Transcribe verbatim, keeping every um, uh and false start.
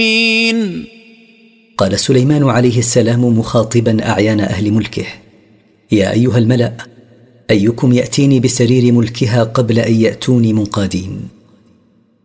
قال سليمان عليه السلام مخاطبا أعيان أهل ملكه: يا أيها الملأ، أيكم يأتيني بسرير ملكها قبل أن يأتوني منقادين؟